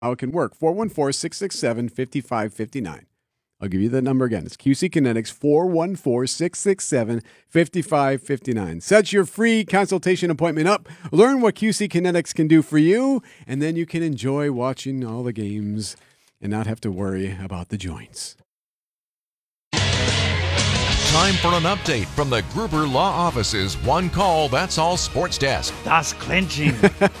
how it can work. 414-667-5559. I'll give you the number again. It's QC Kinetics, 414-667-5559. Set your free consultation appointment up. Learn what QC Kinetics can do for you, and then you can enjoy watching all the games and not have to worry about the joints. Time for an update from the Gruber Law Office's One Call, That's All Sports Desk. Das clinching.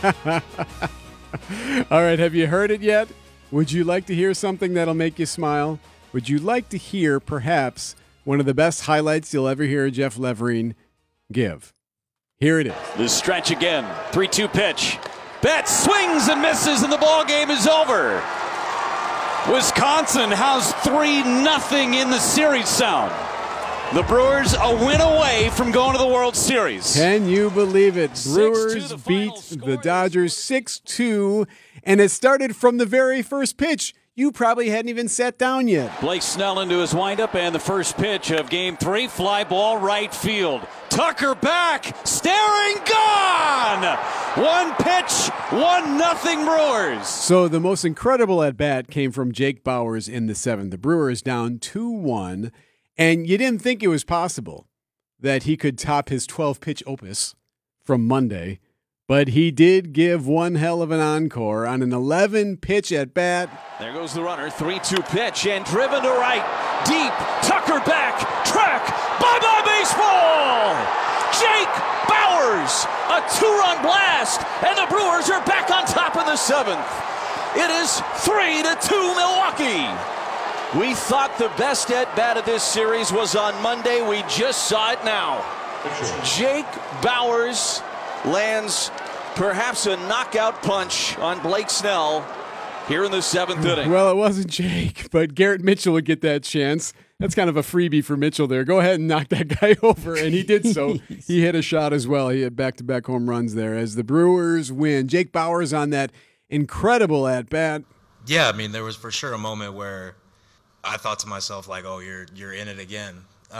All right, have you heard it yet? Would you like to hear something that'll make you smile? Would you like to hear, perhaps, one of the best highlights you'll ever hear Jeff Levering give? Here it is. The stretch again. 3-2 pitch. Betts swings and misses, and the ball game is over. Wisconsin has 3-0 in the series sound. The Brewers a win away from going to the World Series. Can you believe it? Brewers the beat final the score. Dodgers 6-2, and it started from the very first pitch. You probably hadn't even sat down yet. Blake Snell into his windup, and the first pitch of Game 3, fly ball right field. Tucker back, staring, gone! One pitch, 1-0 Brewers. So the most incredible at-bat came from Jake Bauers in the seventh. The Brewers down 2-1, and you didn't think it was possible that he could top his 12-pitch opus from Monday, but he did give one hell of an encore on an 11-pitch at-bat. There goes the runner, 3-2 pitch, and driven to right. Deep, Tucker back, track, bye-bye baseball! Jake Bauers, a 2-run blast, and the Brewers are back on top in the seventh. It is 3-2 Milwaukee. We thought the best at-bat of this series was on Monday. We just saw it now. Jake Bauers lands perhaps a knockout punch on Blake Snell here in the seventh inning. Well, it wasn't Jake, but Garrett Mitchell would get that chance. That's kind of a freebie for Mitchell there. Go ahead and knock that guy over, and he did so. He hit a shot as well. He had back-to-back home runs there as the Brewers win. Jake Bauers on that incredible at-bat. Yeah, I mean, there was for sure a moment where I thought to myself, like, oh, you're in it again.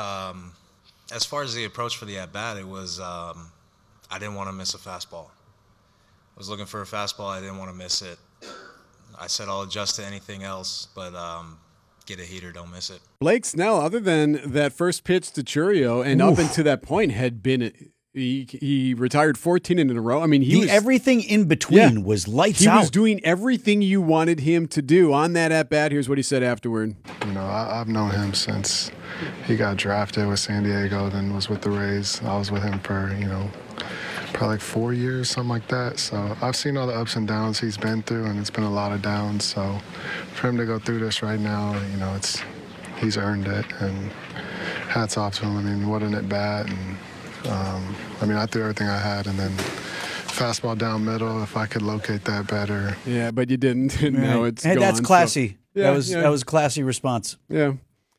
As far as the approach for the at-bat, it was I didn't want to miss a fastball. I was looking for a fastball. I didn't want to miss it. I said I'll adjust to anything else, but get a heater, don't miss it. Blake Snell, other than that first pitch to Churio, and up until that point had been he retired 14 in a row. I mean, Everything in between was lights out. He was doing everything you wanted him to do on that at-bat. Here's what he said afterward. You know, I've known him since he got drafted with San Diego, then was with the Rays. I was with him for, probably like 4 years, something like that. So I've seen all the ups and downs he's been through, and it's been a lot of downs. So for him to go through this right now, he's earned it, and hats off to him. I mean, what an at-bat, and I threw everything I had, and then fastball down middle, if I could locate that better. Yeah, but you didn't, and now it's gone. That's classy. So, that was a classy response. Yeah.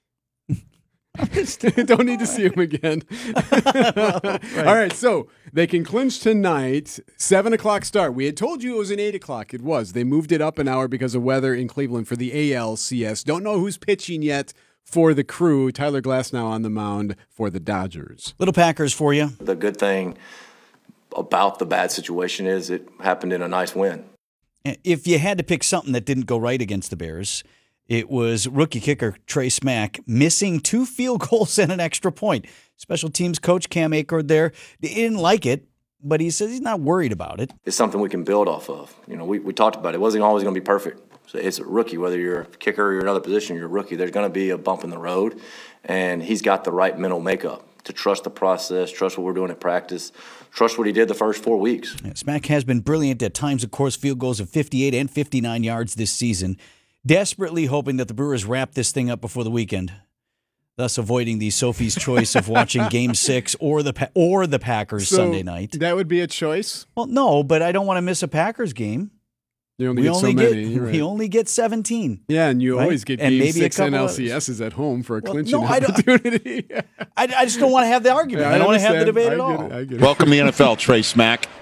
Don't need to see him again. Right. All right, so they can clinch tonight, 7 o'clock start. We had told you it was an 8 o'clock. It was. They moved it up an hour because of weather in Cleveland for the ALCS. Don't know who's pitching yet for the Crew. Tyler Glasnow on the mound for the Dodgers. Little Packers for you. The good thing about the bad situation is it happened in a nice win. If you had to pick something that didn't go right against the Bears, it was rookie kicker Trey Smack missing 2 field goals and an extra point. Special teams coach Cam Akers there, he didn't like it, but he says he's not worried about it. It's something we can build off of. We talked about it. It wasn't always going to be perfect. So it's a rookie, whether you're a kicker or you're another position, you're a rookie. There's going to be a bump in the road, and he's got the right mental makeup to trust the process, trust what we're doing at practice, trust what he did the first 4 weeks. Yeah, Smack has been brilliant at times, of course, field goals of 58 and 59 yards this season. Desperately hoping that the Brewers wrap this thing up before the weekend, thus avoiding the Sophie's choice of watching Game 6 or the Packers Sunday night. That would be a choice? Well, no, but I don't want to miss a Packers game. You only get so many. Right. We only get 17. Yeah, and you always get and Game maybe 6 NLCSs at home for a clinching opportunity. I just don't want to have the argument. I don't want to have the debate at all. I get it. Welcome to the NFL, Trey Smack.